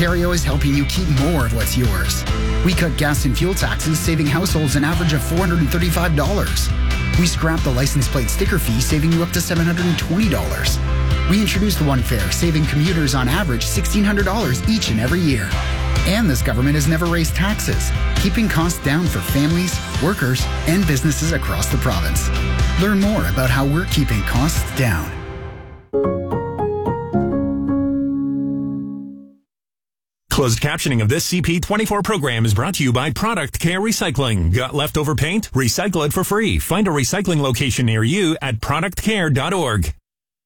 Ontario is helping you keep more of what's yours. We cut gas and fuel taxes, saving households an average of $435. We scrapped the license plate sticker fee, saving you up to $720. We introduced One Fare, saving commuters on average $1,600 each and every year. And this government has never raised taxes, keeping costs down for families, workers, and businesses across the province. Learn more about how we're keeping costs down. Closed captioning of this CP24 program is brought to you by Product Care Recycling. Got leftover paint? Recycle it for free. Find a recycling location near you at productcare.org.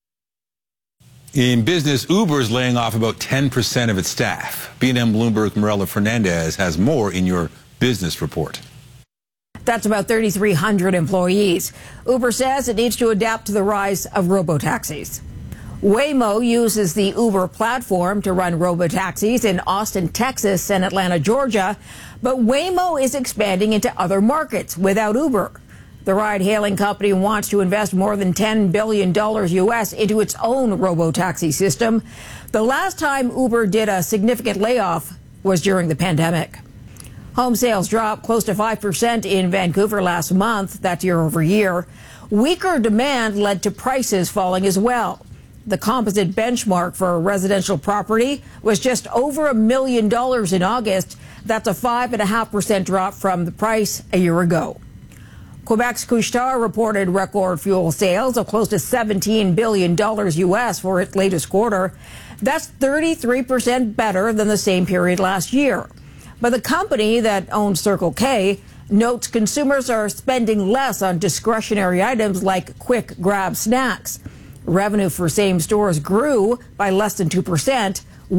In business, Uber is laying off about 10% of its staff. B&M Bloomberg Morella Fernandez has more in your business report. That's about 3,300 employees. Uber says it needs to adapt to the rise of robotaxis. Waymo uses the Uber platform to run robotaxis in Austin, Texas and Atlanta, Georgia. But Waymo is expanding into other markets without Uber. The ride-hailing company wants to invest more than $10 billion U.S. into its own robotaxi system. The last time Uber did a significant layoff was during the pandemic. Home sales dropped close to 5% in Vancouver last month. That's year over year. Weaker demand led to prices falling as well. The composite benchmark for a residential property was just over $1 million in August. That's a 5.5% drop from the price a year ago. Quebec's Couche-Tard reported record fuel sales of close to $17 billion U.S. for its latest quarter. That's 33% better than the same period last year. But the company that owns Circle K notes consumers are spending less on discretionary items like quick grab snacks. Revenue for same stores grew by less than 2%.